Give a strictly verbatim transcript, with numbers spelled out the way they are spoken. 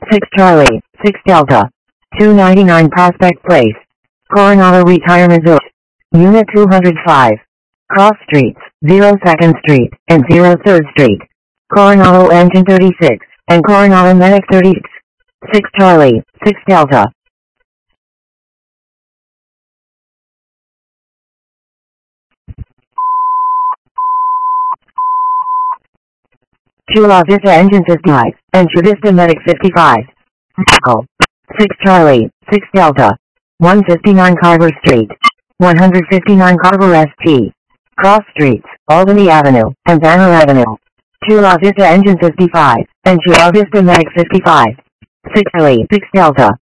six Charlie, six Delta. two ninety-nine Prospect Place. Coronado Retirement Village. Unit two hundred five. Cross Streets, zero second Street, and zero third Street. Coronado Engine thirty-six, and Coronado Medic thirty-six. six Charlie, six Delta. Chula Vista Engine fifty-five, and Chula Vista Medic fifty-five. Echo. six Charlie, six Delta. one fifty-nine Carver Street. one fifty-nine Carver S T. Cross Streets, Albany Avenue, and Banner Avenue. Chula Vista Engine fifty-five, and Chula Vista Medic fifty-five. six Charlie, six Delta.